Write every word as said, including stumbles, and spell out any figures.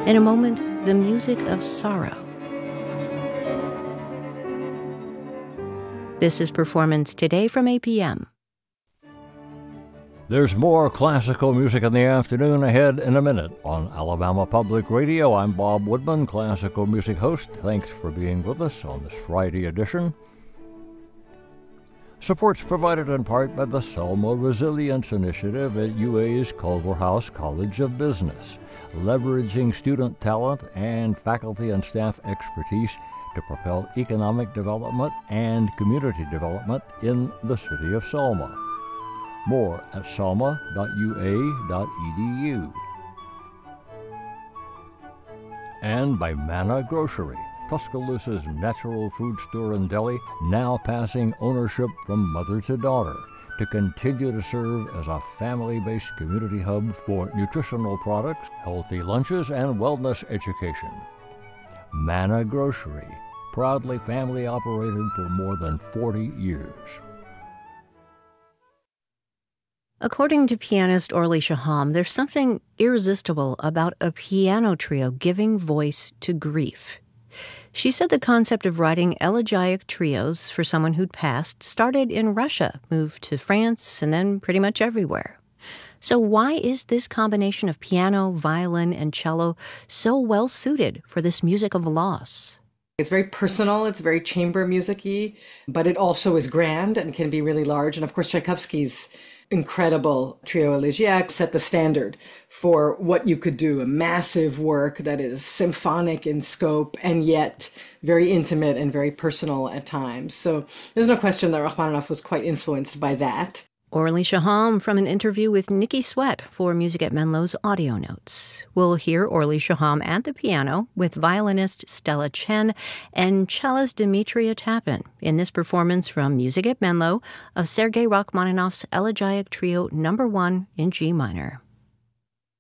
In a moment, the music of sorrow. This is Performance Today from A P M. There's more classical music in the afternoon ahead in a minute on Alabama Public Radio. I'm Bob Woodman, classical music host. Thanks for being with us on this Friday edition. Support's provided in part by the Selma Resilience Initiative at U A's Culverhouse College of Business, leveraging student talent and faculty and staff expertise to propel economic development and community development in the city of Selma. More at selma dot u a dot e d u. And by Manna Grocery, Tuscaloosa's natural food store and deli, now passing ownership from mother to daughter to continue to serve as a family-based community hub for nutritional products, healthy lunches, and wellness education. Manna Grocery, proudly family operated for more than forty years. According to pianist Orly Shaham, there's something irresistible about a piano trio giving voice to grief. She said the concept of writing elegiac trios for someone who'd passed started in Russia, moved to France, and then pretty much everywhere. So why is this combination of piano, violin, and cello so well suited for this music of loss? It's very personal, it's very chamber music-y, but it also is grand and can be really large. And of course, Tchaikovsky's incredible Trio Elegiac set the standard for what you could do, a massive work that is symphonic in scope and yet very intimate and very personal at times. So there's no question that Rachmaninoff was quite influenced by that. Orly Shaham from an interview with Nikki Sweat for Music at Menlo's audio notes. We'll hear Orly Shaham at the piano with violinist Stella Chen and cellist Dmitria Tapin in this performance from Music at Menlo of Sergei Rachmaninoff's Elegiac Trio Number One in G minor.